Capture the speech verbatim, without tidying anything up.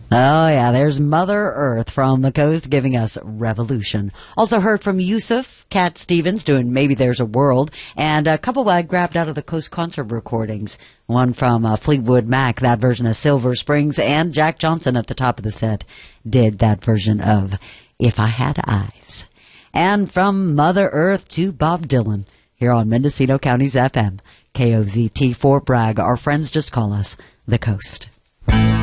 Oh, yeah, there's Mother Earth from the Coast giving us Revolution. Also heard from Yusuf, Cat Stevens doing Maybe There's a World, and a couple I grabbed out of the Coast Concert recordings. One from uh, Fleetwood Mac, that version of Silver Springs, and Jack Johnson at the top of the set did that version of If I Had Eyes. And from Mother Earth to Bob Dylan here on Mendocino County's F M, K O Z T Fort Bragg. Our friends just call us The Coast.